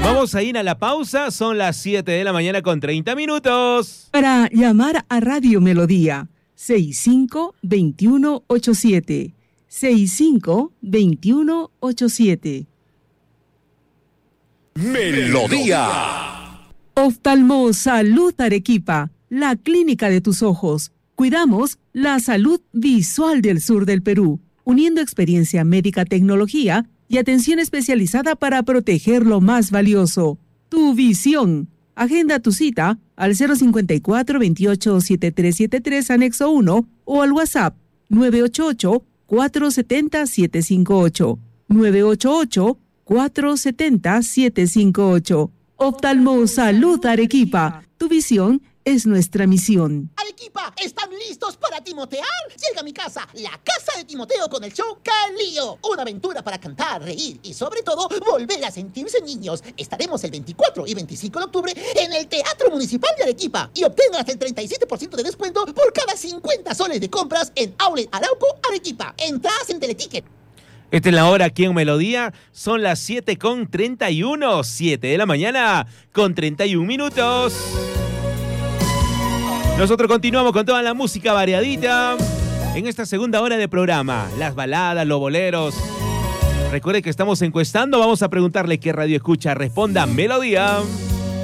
Vamos a ir a la pausa, son las 7 de la mañana con 30 minutos. Para llamar a Radio Melodía, 65-2187, 65-2187. Melodía. Oftalmo Salud Arequipa, la clínica de tus ojos. Cuidamos la salud visual del sur del Perú, uniendo experiencia médica, tecnología y atención especializada para proteger lo más valioso, tu visión. Agenda tu cita al 054-28-7373, anexo 1, o al WhatsApp 988-470-758, 988-470-758. Oftalmo Salud Arequipa, tu visión es nuestra misión. Arequipa, ¿están listos para timotear? Llega a mi casa, la casa de Timoteo, con el show Calío. Una aventura para cantar, reír y sobre todo volver a sentirse niños. Estaremos el 24 y 25 de octubre en el Teatro Municipal de Arequipa y obtengan hasta el 37% de descuento por cada 50 soles de compras en Outlet Arauco, Arequipa. Entradas en Teleticket. Esta es la hora aquí en Melodía, son las 7:31, 7 de la mañana con 31 minutos. Nosotros continuamos con toda la música variadita en esta segunda hora de programa. Las baladas, los boleros. Recuerde que estamos encuestando, vamos a preguntarle qué radio escucha. Responda Melodía.